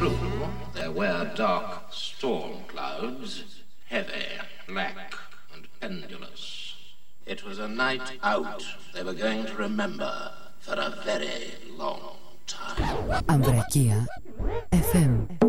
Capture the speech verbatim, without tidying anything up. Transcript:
true, there were dark storm clouds, heavy, black, and pendulous. It was a night out they were going to remember for a very long time. Ambrakia εφ εμ.